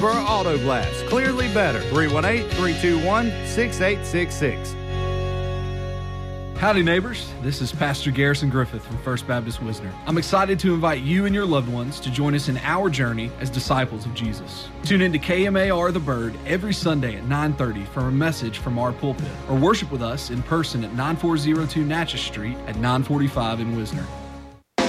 Greensboro Auto Glass. Clearly better. 318-321-6866. Howdy, neighbors. This is Pastor Garrison Griffith from First Baptist Wisner. I'm excited to invite you and your loved ones to join us in our journey as disciples of Jesus. Tune in to KMAR The Bird every Sunday at 9:30 for a message from our pulpit, or worship with us in person at 9402 Natchez Street at 945 in Wisner.